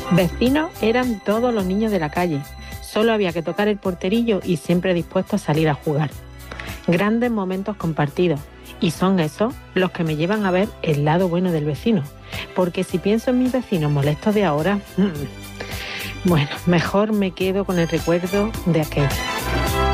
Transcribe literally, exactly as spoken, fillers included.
Vecinos eran todos los niños de la calle. Solo había que tocar el porterillo y siempre dispuestos a salir a jugar. Grandes momentos compartidos. Y son esos los que me llevan a ver el lado bueno del vecino. Porque si pienso en mis vecinos molestos de ahora, mmm, bueno, mejor me quedo con el recuerdo de aquello.